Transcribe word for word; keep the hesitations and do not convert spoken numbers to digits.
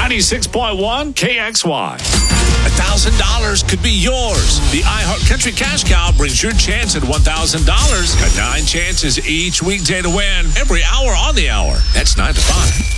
ninety-six point one K X Y. one thousand dollars could be yours. The iHeart Country Cash Cow brings your chance at one thousand dollars. Got nine chances each weekday to win every hour on the hour. That's nine to five.